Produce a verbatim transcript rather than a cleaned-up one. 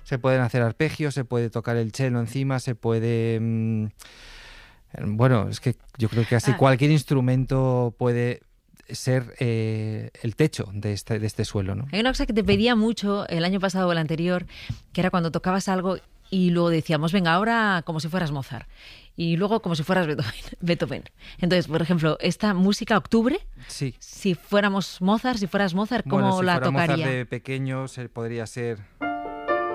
se pueden hacer arpegios, se puede tocar el cello encima, se puede... Mmm, bueno, es que yo creo que casi Ah. cualquier instrumento puede ser eh, el techo de este, de este suelo, ¿no? Hay una cosa que te pedía mucho el año pasado o el anterior, que era cuando tocabas algo y luego decíamos, venga, ahora como si fueras Mozart. Y luego como si fueras Beethoven. Beethoven. Entonces, por ejemplo, esta música Octubre, sí. Si fuéramos Mozart, si fueras Mozart, ¿cómo bueno, si la fuera tocaría? Mozart de pequeño, se podría ser...